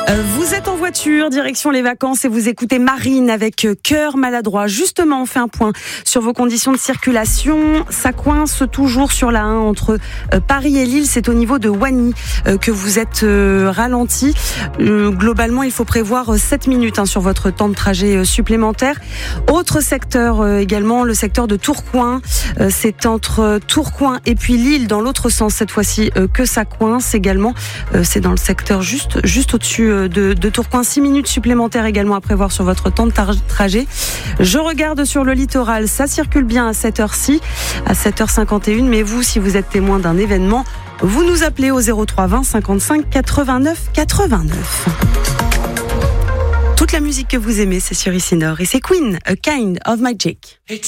Vous êtes en voiture, direction les vacances et vous écoutez Marine avec Cœur maladroit. Justement, on fait un point sur vos conditions de circulation. Ça coince toujours sur la 1 entre Paris et Lille. C'est au niveau de Wany que vous êtes ralenti. Globalement, il faut prévoir 7 minutes sur votre temps de trajet supplémentaire. Autre secteur également, le secteur de Tourcoing. C'est entre Tourcoing et puis Lille, dans l'autre sens cette fois-ci, que ça coince également. C'est dans le secteur juste au-dessus de Tourcoing. 6 minutes supplémentaires également à prévoir sur votre temps de trajet. Je regarde sur le littoral, ça circule bien à cette heure-ci, à 7h51. Mais vous, si vous êtes témoin d'un événement, vous nous appelez au 03 20 55 89 89. Toute la musique que vous aimez, c'est sur Ici Nord et c'est Queen, A Kind of Magic.